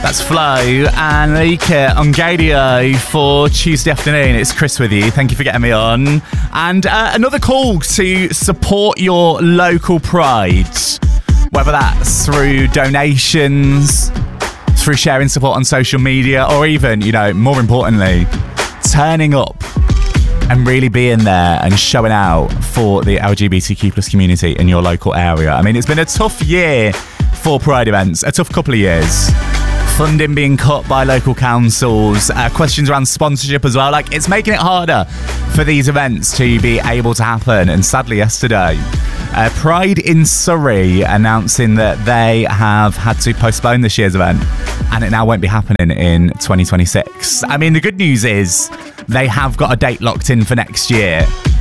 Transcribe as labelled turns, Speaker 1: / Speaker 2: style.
Speaker 1: That's Flo and Lika on Gadio for Tuesday afternoon. It's Chris with you. Thank you for getting me on. And another call to support your local pride, whether that's through donations, through sharing support on social media, or even, more importantly, turning up and really being there and showing out for the LGBTQ plus community in your local area. I mean, it's been a tough year for Pride events, a tough couple of years. Funding being cut by local councils, questions around sponsorship as well. It's making it harder for these events to be able to happen. And sadly, yesterday, Pride in Surrey announcing that they have had to postpone this year's event and it now won't be happening in 2026. I mean, the good news is they have got a date locked in for next year.